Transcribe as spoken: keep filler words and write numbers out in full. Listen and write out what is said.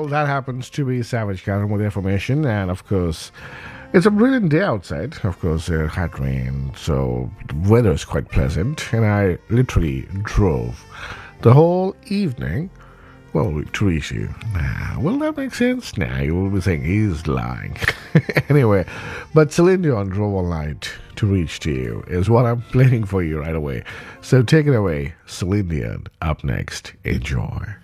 well, that happens to be Savage Garden with information, and of course, it's a brilliant day outside. Of course, it had rain, so the weather is quite pleasant, and I literally drove the whole evening. Well, to reach you. Nah, will that make sense? Nah, you will be saying he's lying. Anyway, but Celine Dion drove all night to reach to you is what I'm playing for you right away. So take it away, Celine Dion. Up next, enjoy.